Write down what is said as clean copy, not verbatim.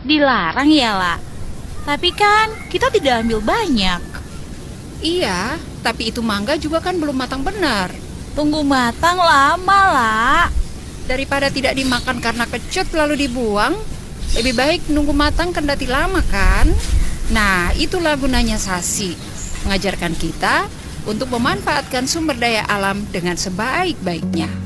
Dilarang ya, La. Tapi kan kita tidak ambil banyak. Iya, tapi itu mangga juga kan belum matang benar. Tunggu matang lama, La. Daripada tidak dimakan karena kecut lalu dibuang, lebih baik nunggu matang kendati lama kan? Nah, itulah gunanya Sasi, mengajarkan kita untuk memanfaatkan sumber daya alam dengan sebaik-baiknya.